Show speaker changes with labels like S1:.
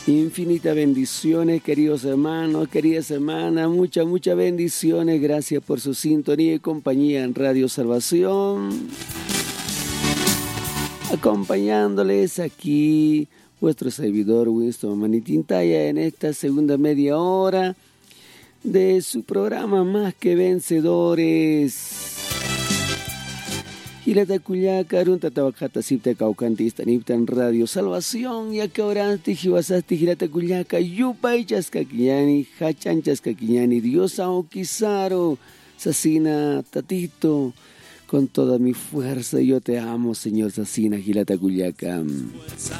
S1: Infinitas bendiciones, queridos hermanos, queridas hermanas, muchas bendiciones. Gracias por su sintonía y compañía en Radio Salvación. Acompañándoles aquí vuestro servidor Winston Manitintaya en esta segunda media hora de su programa Más que Vencedores. Hilata Cuyaca, Arunta Tabacata, Sipta Caucantista, Niptan Radio Salvación, y acá orante, Jiwasasti, Hilata Cuyaca, Yupay Chascaquiñani, Hachan Chascaquiñani, Dios Aoquizaro, Sasina Tatito, con toda mi fuerza, yo te amo, Señor Sasina, Hilata Cuyaca.